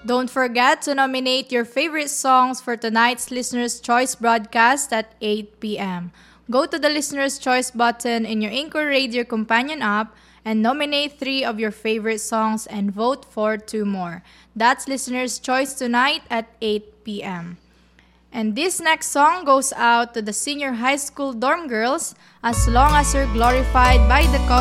Don't forget to nominate your favorite songs for tonight's Listener's Choice broadcast at 8 p.m. Go to the Listener's Choice button in your Anchor Radio Companion app and nominate 3 of your favorite songs and vote for 2 more. That's Listener's Choice tonight at 8 p.m. And this next song goes out to the senior high school dorm girls, As Long as You're Glorified by the